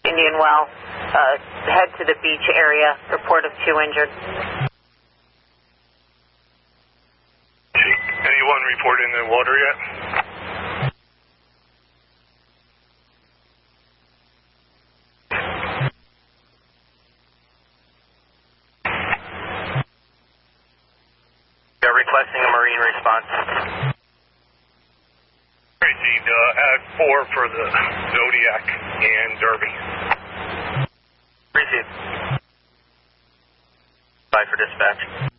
Indian Well. Head to the beach area. Report of 2 injured. Anyone report in the water yet? They're requesting a Marine response. Tracy, add 4 for the Zodiac and Derby. Received. Bye for dispatch.